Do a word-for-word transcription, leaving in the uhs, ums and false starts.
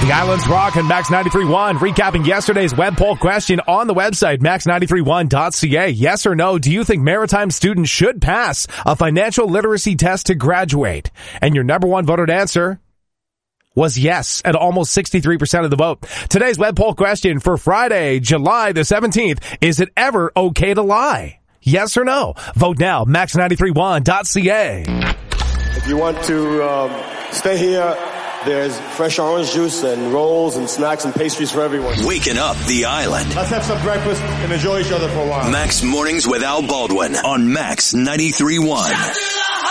The Islands Rock and Max ninety-three point one, recapping yesterday's web poll question on the website, max ninety-three one dot c a. Yes or no, do you think maritime students should pass a financial literacy test to graduate? And your number one voted answer was yes, at almost sixty-three percent of the vote. Today's web poll question for Friday, July the seventeenth, is it ever okay to lie? Yes or no? Vote now, max ninety-three point one dot c a. If you want to um, stay here, there's fresh orange juice and rolls and snacks and pastries for everyone. Waking up the island. Let's have some breakfast and enjoy each other for a while. Max Mornings with Al Baldwin on Max ninety-three point one.